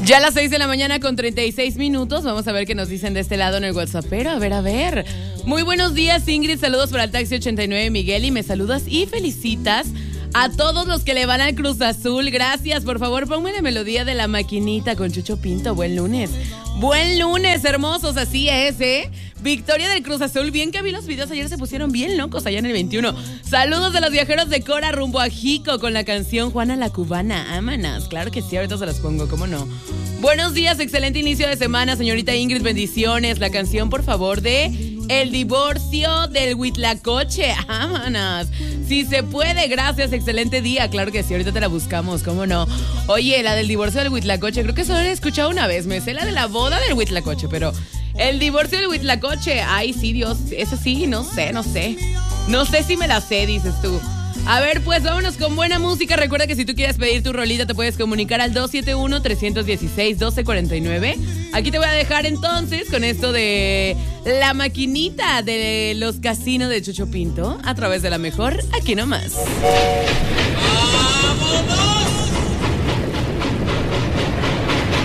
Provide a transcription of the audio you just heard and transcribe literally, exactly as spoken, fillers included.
Ya a las seis de la mañana con treinta y seis minutos. Vamos a ver qué nos dicen de este lado en el WhatsApp. Pero a ver, a ver. Muy buenos días, Ingrid. Saludos para el Taxi ochenta y nueve, Miguel. Y me saludas y felicitas a todos los que le van al Cruz Azul. Gracias. Por favor, ponme la melodía de La Maquinita con Chucho Pinto. Buen lunes. Buen lunes, hermosos. Así es, ¿eh? Victoria del Cruz Azul. Bien que vi los videos ayer, se pusieron bien locos allá en el veintiuno. Saludos de los viajeros de Cora rumbo a Jico con la canción Juana la Cubana. Ámanas. Claro que sí, ahorita se las pongo, ¿cómo no? Buenos días, excelente inicio de semana, señorita Ingrid, bendiciones. La canción, por favor, de El Divorcio del Huitlacoche. Ámanas. Si se puede, gracias, excelente día. Claro que sí, ahorita te la buscamos, ¿cómo no? Oye, la del divorcio del Huitlacoche, creo que solo la he escuchado una vez. Me sé la de la boda del Huitlacoche, pero el divorcio del Huitlacoche, ay, sí, Dios, eso sí, no sé, no sé. No sé si me la sé, dices tú. A ver, pues vámonos con buena música. Recuerda que si tú quieres pedir tu rolita te puedes comunicar al dos siete uno, tres uno seis, uno dos cuatro nueve. Aquí te voy a dejar entonces con esto de La Maquinita de los Casinos de Chucho Pinto a través de La Mejor, aquí nomás.